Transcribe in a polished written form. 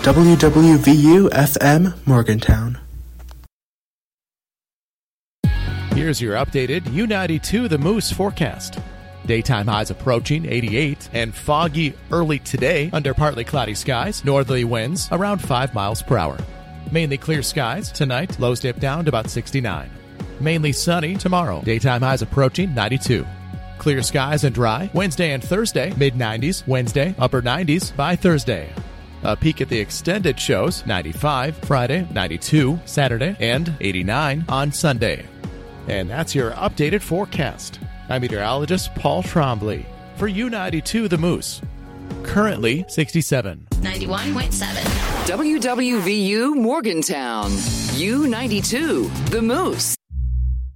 WWVU-FM Morgantown. Here's your updated U92 The Moose forecast. Daytime highs approaching 88 and foggy early today under partly cloudy skies, northerly winds around 5 miles per hour. Mainly clear skies tonight, lows dip down to about 69. Mainly sunny tomorrow, daytime highs approaching 92. Clear skies and dry Wednesday and Thursday, mid-90s, Wednesday, upper 90s by Thursday. A peek at the extended shows, 95 Friday, 92 Saturday, and 89 on Sunday. And that's your updated forecast. I'm meteorologist Paul Trombley for U92 The Moose. Currently 67. 91.7. WWVU Morgantown. U92 The Moose.